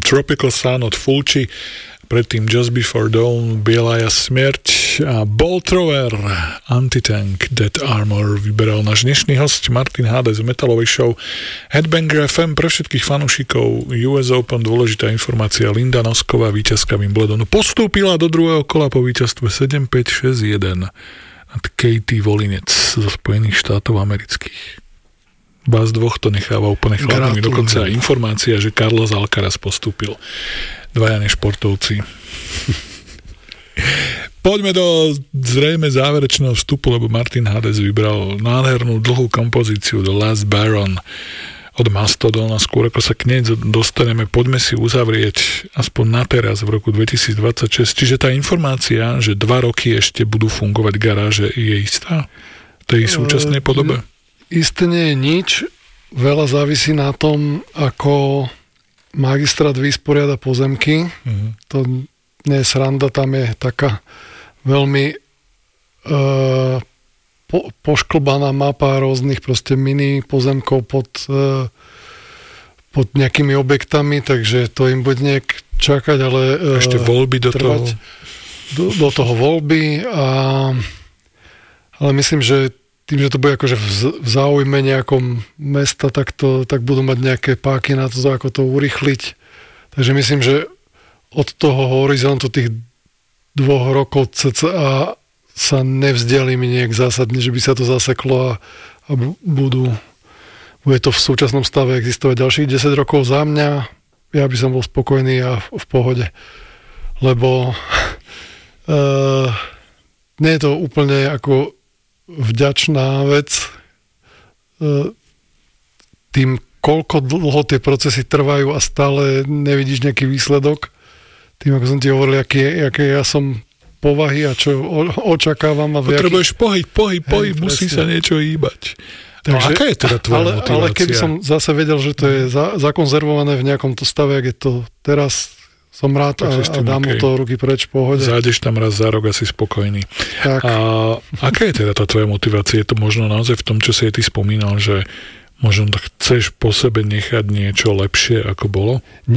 Tropical Sun od Fulci, predtým Just Before Dawn, Bielaja smrť a Bolt Thrower, Anti-Tank, Dead Armor vyberal náš dnešný host Martin Hades z metalovej show Headbanger FM. Pre všetkých fanúšikov US Open dôležitá informácia: Linda Nosková, víťazka Wimbledonu, postúpila do druhého kola po víťazstve 7-5-6-1 nad Katie Volinec zo Spojených štátov amerických. Vás dvoch to necháva úplne chladnými. Dokonca aj informácia, že Carlos Alcaraz postúpil. Dvaja nešportovci. Poďme do zrejme záverečného vstupu, lebo Martin Hades vybral nádhernú dlhú kompozíciu The Last Baron od Mastodona. Skôr ako sa k nej dostaneme, poďme si uzavrieť aspoň na teraz v roku 2026. Čiže tá informácia, že 2 roky ešte budú fungovať garáže, je istá v tej súčasnej podobe? Isté nie je nič. Veľa závisí na tom, ako magistrát vysporiada pozemky. To nie je sranda, tam je taká veľmi pošklbaná mapa rôznych proste mini pozemkov pod nejakými objektami, takže to im bude nejak čakať, ale ešte voľby do toho voľby, ale myslím, že tým, že to bude akože v záujme nejakom mesta, tak budú mať nejaké páky na to, ako to urýchliť. Takže myslím, že od toho horizontu tých 2 rokov cca sa nevzdialíme nejak zásadne, že by sa to zaseklo a bude to v súčasnom stave existovať ďalších 10 rokov. Za mňa, ja by som bol spokojný a v pohode. Lebo nie je to úplne ako vďačná vec tým, koľko dlho tie procesy trvajú a stále nevidíš nejaký výsledok. Tým, ako som ti hovoril, aké ja som povahy a čo očakávam. Potrebuješ pohyb, musí sa niečo hýbať. Takže, aká je teda tvoja motivácia? Ale keby som zase vedel, že to je zakonzervované v nejakom stave, ak je to teraz, som rád a dám mu to ruky preč v pohode. Zájdeš tam raz za rok, asi spokojný. Tak. A aká je teda tá tvoja motivácia? Je to možno naozaj v tom, čo si aj ty spomínal, že možno chceš po sebe nechať niečo lepšie, ako bolo?